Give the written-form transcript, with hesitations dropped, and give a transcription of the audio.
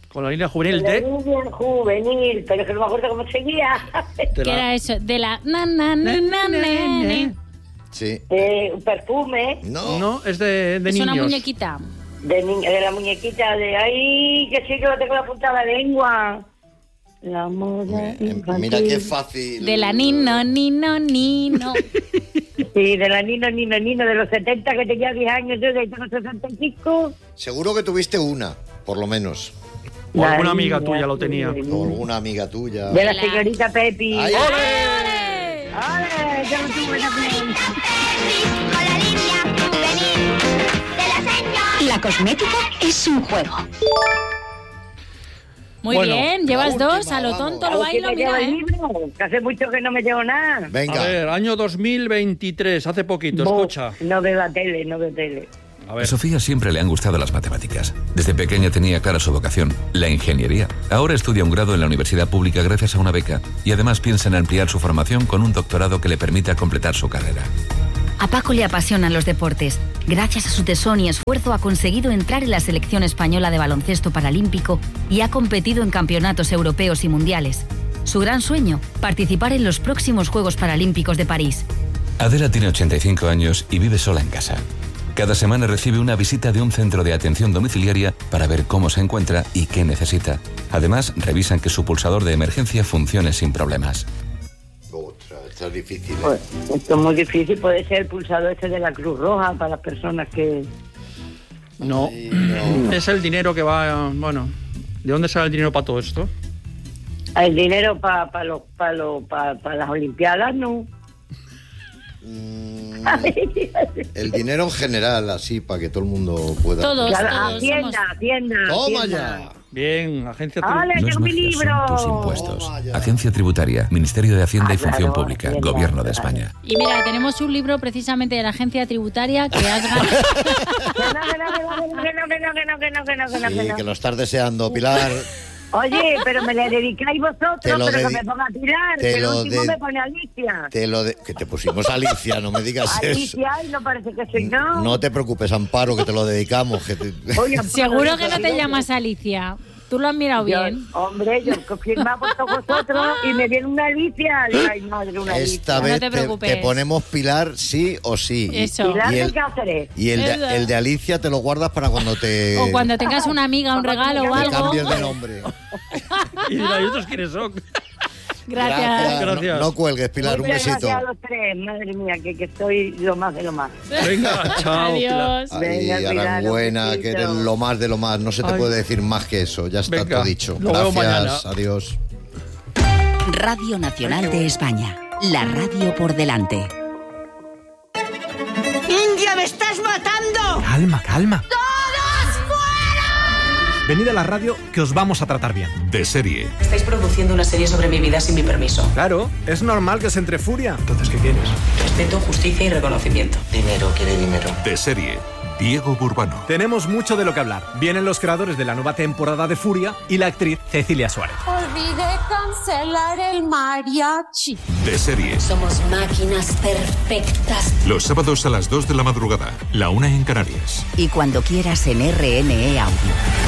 Con la línea juvenil de... juvenil, pero que no me acuerdo cómo seguía. ¿Qué era eso? De la... Sí. Un perfume. No, es de niños. Es una muñequita. De la muñequita de... ¡Ay, que sí que lo tengo en la punta de la lengua! La moda infantil. Mira qué fácil. De la Nino. Sí, de la Nino, de los 70, que tenía 10 años, yo tengo 65. Seguro que tuviste una, por lo menos. O alguna amiga tuya lo tenía. O alguna amiga tuya. De la señorita Pepi. ¡Ay, ¡Ole! ¡Ole! Yo no tuve la La cosmética es un juego. Muy bien, llevas dos, a lo tonto lo bailo, mira, Que hace mucho que no me llevo nada. Venga. A ver, año 2023, hace poquito, escucha. No veo la tele, A Sofía siempre le han gustado las matemáticas. Desde pequeña tenía clara su vocación, la ingeniería. Ahora estudia un grado en la universidad pública gracias a una beca y además piensa en ampliar su formación con un doctorado que le permita completar su carrera. A Paco le apasionan los deportes. Gracias a su tesón y esfuerzo ha conseguido entrar en la selección española de baloncesto paralímpico y ha competido en campeonatos europeos y mundiales. Su gran sueño, participar en los próximos Juegos Paralímpicos de París. Adela tiene 85 años y vive sola en casa. Cada semana recibe una visita de un centro de atención domiciliaria para ver cómo se encuentra y qué necesita. Además, revisan que su pulsador de emergencia funcione sin problemas. Esto es difícil. Pues, esto es muy difícil. Puede ser el pulsador de la Cruz Roja para las personas que... No. Es el dinero que va... Bueno, ¿de dónde sale el dinero para todo esto? El dinero para las Olimpiadas, ¿no? El dinero en general, así, para que todo el mundo pueda... Todos, Hacienda. ¡Toma ya! Bien, agencia tributaria. No es magia, son tus impuestos. Agencia Tributaria, Ministerio de Hacienda y Función Pública, Gobierno de España. Y mira, tenemos un libro precisamente de la Agencia Tributaria que has ganado. Sí, que lo estás deseando, Pilar. Oye, pero me le dedicáis vosotros, pero que me ponga a tirar, que el último me pone Alicia. Que te pusimos Alicia, no me digas Alicia, eso. y no parece que soy yo. No te preocupes, Amparo, que te lo dedicamos. Oye, seguro que no te llamas Alicia. ¿Tú lo has mirado bien? Hombre, yo firmaba por todos vosotros y me viene una Alicia. Ay, madre, una Alicia. Esta vez no te preocupes. te ponemos Pilar sí o sí. Eso. Pilar de Cáceres. Y el de Alicia te lo guardas para cuando te... O cuando tengas una amiga, un regalo o algo. Cambies de nombre. Y dirá, ¿y estos quiénes son? Gracias. No cuelgues, Pilar, un besito. Gracias a los tres, madre mía, que estoy lo más de lo más. Venga, chao. Adiós. Ay, Aranbuena, que eres lo más de lo más. No se te puede decir más que eso. Ya está todo dicho. Gracias, adiós. Radio Nacional de España. La radio por delante. ¡India, me estás matando! Calma. ¡Todos fuera! Venid a la radio que os vamos a tratar bien. De serie. Estáis produciendo una serie sobre mi vida sin mi permiso. Claro, es normal que se entre furia. Entonces, ¿qué quieres? Respeto, justicia y reconocimiento. Dinero, quiere dinero. De serie. Diego Burbano. Tenemos mucho de lo que hablar. Vienen los creadores de la nueva temporada de Furia y la actriz Cecilia Suárez. Olvidé cancelar el mariachi. De serie. Somos máquinas perfectas. Los sábados a las 2 de la madrugada, la 1 en Canarias. Y cuando quieras en RNE Audio.